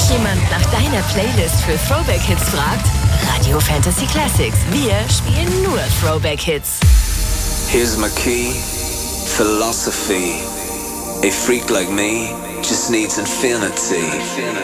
jemand nach deiner Playlist für Throwback-Hits fragt? Radio Fantasy Classics. Wir spielen nur Throwback-Hits. Here's my key, philosophy. A freak like me just needs infinity.